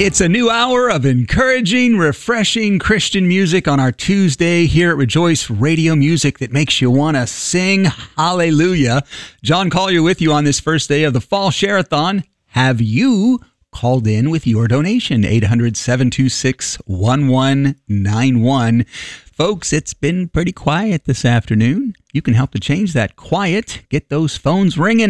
It's a new hour of encouraging, refreshing Christian music on our Tuesday here at Rejoice Radio, music that makes you want to sing hallelujah. John Collier with you on this first day of the Fall Share-a-thon. Have you called in with your donation? 800-726-1191. Folks, it's been pretty quiet this afternoon. You can help to change that quiet. Get those phones ringing,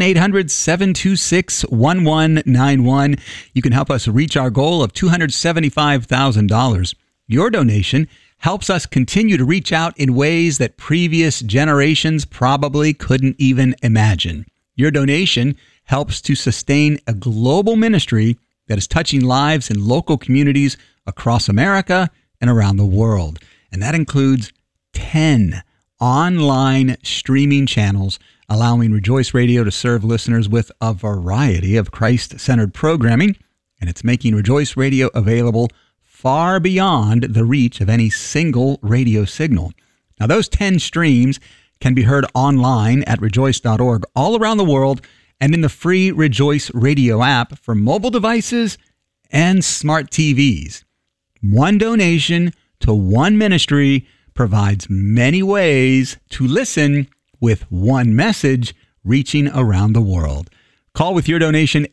800-726-1191. You can help us reach our goal of $275,000. Your donation helps us continue to reach out in ways that previous generations probably couldn't even imagine. Your donation helps to sustain a global ministry that is touching lives in local communities across America and around the world. And that includes 10 online streaming channels, allowing Rejoice Radio to serve listeners with a variety of Christ-centered programming. And it's making Rejoice Radio available far beyond the reach of any single radio signal. Now, those 10 streams can be heard online at rejoice.org all around the world and in the free Rejoice Radio app for mobile devices and smart TVs. One donation to one ministry provides many ways to listen with one message reaching around the world. Call with your donation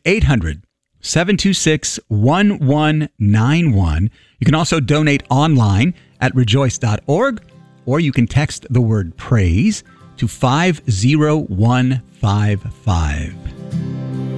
800-726-1191. You can also donate online at rejoice.org, or you can text the word praise to 50155.